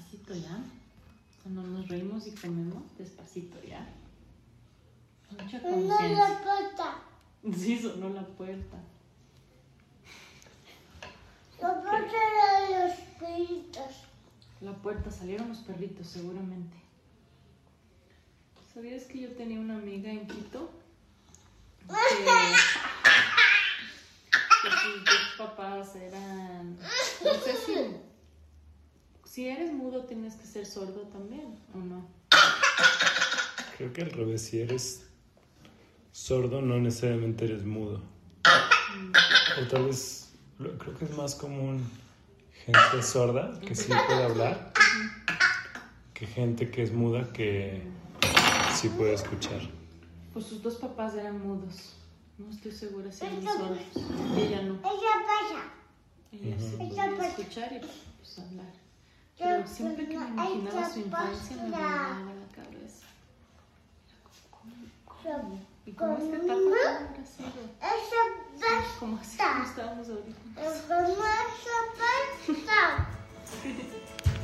despacito ya. Cuando nos reímos y comemos, despacito ya. Mucha conciencia. No la puerta. Sí, sonó la puerta. La puerta era de los perritos. La puerta, salieron los perritos seguramente. ¿Sabías que yo tenía una amiga en Quito? Que sus dos papás eran... No sé si eres mudo tienes que ser sordo también, ¿o no? Creo que al revés, si eres sordo no necesariamente eres mudo. O tal vez, creo que es más común gente sorda que sí puede hablar que gente que es muda que sí puede escuchar. Pues sus dos papás eran mudos. No estoy segura si eran sordos. Ella no. Ella pasa. Ella sí podía escuchar y pues hablar. Pero siempre que me imaginaba su infancia me volaba la cabeza. ¿Cómo? ¿Y cómo es que tapa tan gracioso? Esa Como así como estábamos ahorita. pasta. Esa pasta.